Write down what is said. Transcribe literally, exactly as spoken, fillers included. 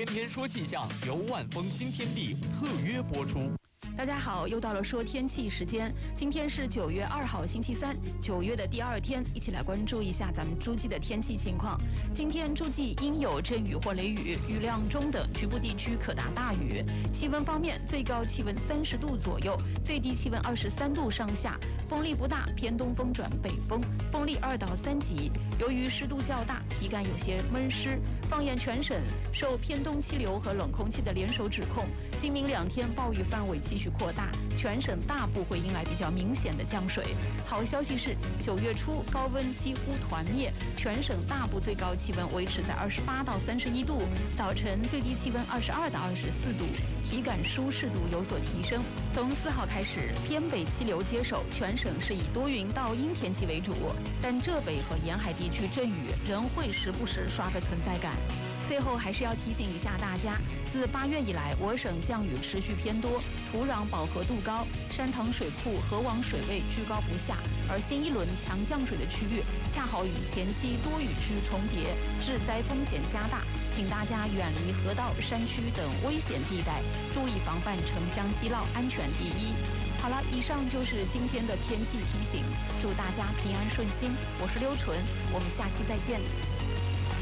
天天说气象，由万丰新天地特约播出。 大家好，又到了说天气时间。今天是九月二号，星期三，九月的第二天，一起来关注一下咱们诸暨的天气情况。今天诸暨应有阵雨或雷雨，雨量中等，局部地区可达大雨。气温方面，最高气温三十度左右，最低气温二十三度上下，风力不大，偏东风转北风，风力二到三级。由于湿度较大，体感有些闷湿。放眼全省，受偏东气流和冷空气的联手指控，今明两天暴雨范围继续扩大，全省大部会迎来比较明显的降水。好消息是，九月初高温几乎团灭，全省大部最高气温维持在二十八到三十一度，早晨最低气温二十二到二十四度，体感舒适度有所提升。从四号开始，偏北气流接手，全省是以多云到阴天气为主，但浙北和沿海地区阵雨仍会时不时刷个存在感。最后还是要提醒一下大家，自八月以来，我省降雨持续偏多，土壤饱和度高，山塘水库、河网水位居高不下，而新一轮强降水的区域恰好与前期多雨区重叠，致灾风险加大，请大家远离河道、山区等危险地带，注意防范城乡积涝，安全第一。好了，以上就是今天的天气提醒，祝大家平安顺心。我是刘纯，我们下期再见。